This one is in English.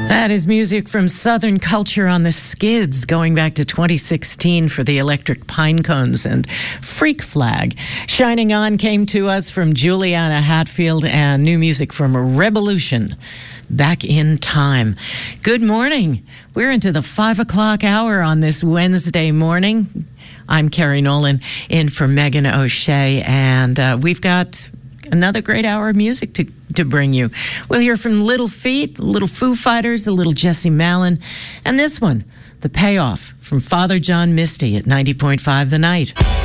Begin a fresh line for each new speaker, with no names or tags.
That is music from Southern Culture on the Skids, going back to 2016 for the Electric Pinecones and Freak Flag. Shining On came to us from Juliana Hatfield, and new music from Revolution, Back in Time. Good morning. We're into the 5 o'clock hour on this Wednesday morning. I'm Carrie Nolan in for Megan O'Shea, and we've got another great hour of music to bring you. We'll hear from Little Feat, Little Foo Fighters, a little Jesse Malin, and this one, The Payoff, from Father John Misty at 90.5 The Night.